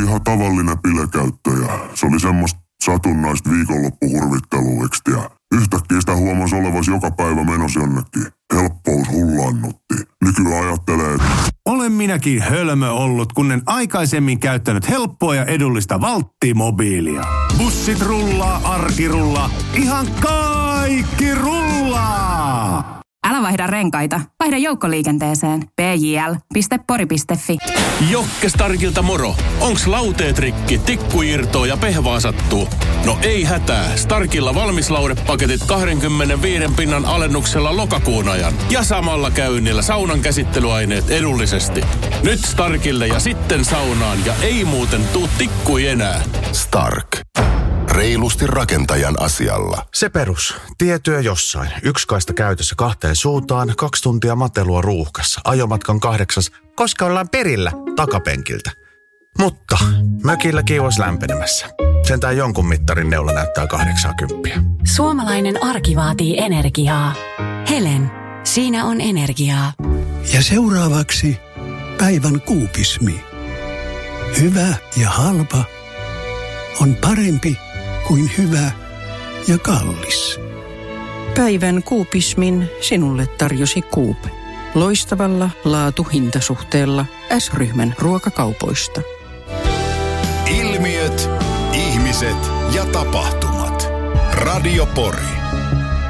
ihan tavallinen bilekäyttö ja se oli semmoista satunnaista viikonloppuhurvitteluekstiä. Yhtäkkiä sitä huomasi olevas joka päivä menossa jonnekin. Helppous hullannutti. Nykyään ajattelee, että olen minäkin hölmö ollut, kun en aikaisemmin käyttänyt helppoa ja edullista Valtti-mobiilia. Bussit rullaa, arki rullaa, ihan kaikki rullaa! Älä vaihda renkaita, vaihda joukkoliikenteeseen. pjl.pori.fi. Jokke Starkilta moro. Onks lauteet rikki, tikku irtoo ja pehvaa sattuu? No ei hätää. Starkilla valmislaudepaketit 25 pinnan alennuksella lokakuun ajan. Ja samalla käynnillä saunan käsittelyaineet edullisesti. Nyt Starkille ja sitten saunaan ja ei muuten tuu tikkui enää. Stark. Reilusti rakentajan asialla. Se perus. Tietyö jossain. Yksi kaista käytössä 2 suuntaan, 2 tuntia matelua ruuhkassa. Ajomatkan 8, koska ollaan perillä takapenkiltä. Mutta mökillä kiuas lämpenemässä. Sentään jonkun mittarin neula näyttää 80. Suomalainen arki vaatii energiaa. Helen, siinä on energiaa. Ja seuraavaksi päivän kuupismi. Hyvä ja halpa on parempi kuin hyvä ja kallis. Päivän kuupismin sinulle tarjosi Coop. Loistavalla laatu-hintasuhteella S-ryhmän ruokakaupoista. Ilmiöt, ihmiset ja tapahtumat. Radio Pori.